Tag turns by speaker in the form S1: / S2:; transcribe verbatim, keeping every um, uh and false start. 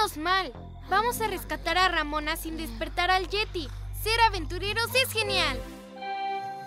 S1: Estamos mal. Vamos a rescatar a Ramona sin despertar al Yeti. Ser aventureros es genial.